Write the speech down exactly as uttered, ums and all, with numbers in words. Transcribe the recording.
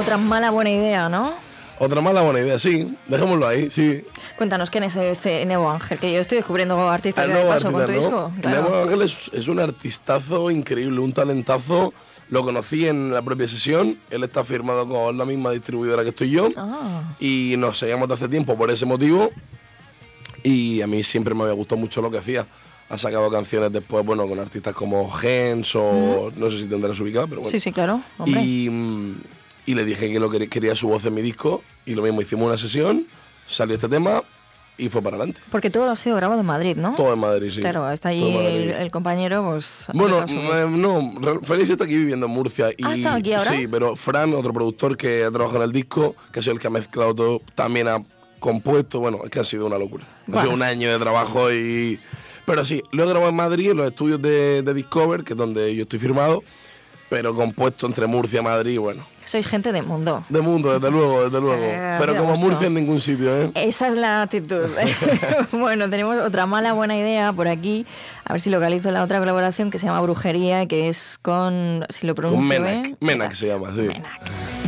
Otra mala buena idea, ¿no? Otra mala buena idea, sí. Dejémoslo ahí, sí. Cuéntanos quién es este Nebo Ángel, que yo estoy descubriendo artistas El de nuevo paso con tu artista, disco. ¿no? Claro. Nebo Ángel es, es un artistazo increíble, un talentazo. Lo conocí en la propia sesión. Él está firmado con la misma distribuidora que estoy yo. Ah. Y nos seguíamos de hace tiempo por ese motivo. Y a mí siempre me había gustado mucho lo que hacía. Ha sacado canciones después, bueno, con artistas como Gens o... Mm. No sé si tendrás ubicado, pero bueno. Sí, sí, claro. Hombre. Y, y le dije que lo que quería su voz en mi disco. Y lo mismo, hicimos una sesión, salió este tema y fue para adelante. Porque todo lo ha sido grabado en Madrid, ¿no? Todo en Madrid, sí. Claro, está allí el, el compañero, pues... Bueno, eh, no, Félix está aquí viviendo en Murcia. Y, ah, ¿está aquí ahora? Sí, pero Fran, otro productor que ha trabajado en el disco, que ha sido el que ha mezclado todo, también ha compuesto. Bueno, es que ha sido una locura. Ha bueno. sido un año de trabajo y... Pero sí, lo he grabado en Madrid, en los estudios de, de Discover, que es donde yo estoy firmado, pero compuesto entre Murcia y Madrid, bueno. Sois gente de mundo. De mundo, desde luego, desde luego. Eh, pero como gusto. Murcia en ningún sitio, ¿eh? Esa es la actitud. Bueno, tenemos otra mala buena idea por aquí. A ver si localizo la otra colaboración que se llama Brujería, que es con, si lo pronuncio Con Menac. bien... Menac se llama, sí. Menac.